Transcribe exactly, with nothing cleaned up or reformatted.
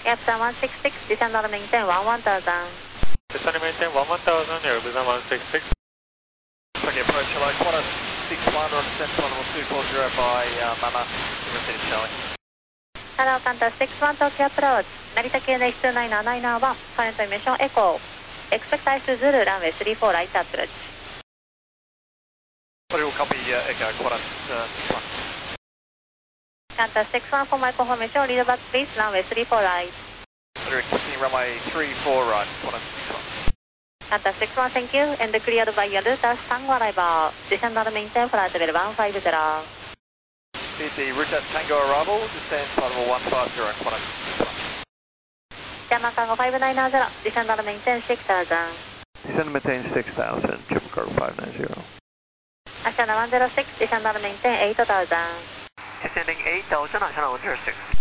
Captain one six six, descend on maintain one one thousand. Descend maintain one one thousand, Airbusan one six six. Okay, approach hello, Qantas six one on descent to level two four zero by uh, Mama, Receiving Charlie. Hello, Qantas six one Tokyo approach. Narita Q N H two nine nine nine one, current emission echo. Expect I to Zulu, runway three four right approach. What will copy uh, echo, Qantas uh, six one. Qantas six one for my confirmation, lead back please, runway three four right. Continuing runway three four right, Qantas six one. Qantas six one, thank you, and cleared by your route as Tango arrival. Descend on maintain flight level one five zero. Here's the route at Tango arrival, descend flight level one five zero, Qantas six one. German Cargo five nine zero, descend on maintain six thousand. Descend maintain six thousand, German Cargo five nine zero. Ashana one zero six, descend on maintain eight thousand. Descending eight thousand, Ashana one zero six.